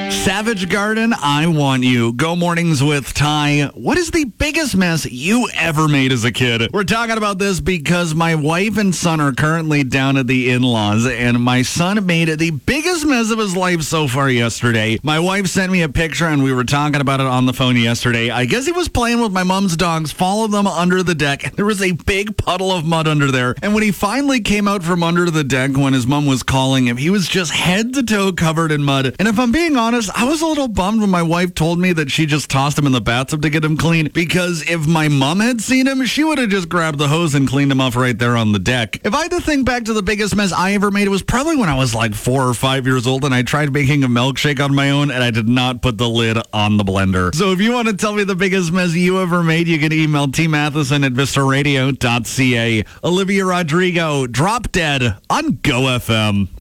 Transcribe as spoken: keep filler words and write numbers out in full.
Savage Garden, I Want You. Go Mornings with Ty. What is the biggest mess you ever made as a kid? We're talking about this because my wife and son are currently down at the in-laws, and my son made the biggest mess of his life so far yesterday. My wife sent me a picture, and we were talking about it on the phone yesterday. I guess he was playing with my mom's dogs, followed them under the deck, and there was a big puddle of mud under there. And when he finally came out from under the deck when his mom was calling him, he was just head to toe covered in mud. And if I'm being honest, I was a little bummed when my wife told me that she just tossed him in the bathtub to get him clean, because if my mom had seen him, she would have just grabbed the hose and cleaned him off right there on the deck. If I had to think back to the biggest mess I ever made, it was probably when I was like four or five years old and I tried making a milkshake on my own and I did not put the lid on the blender. So if you want to tell me the biggest mess you ever made, you can email T Matheson at vista radio dot c a. Olivia Rodrigo, Drop Dead on Go F M.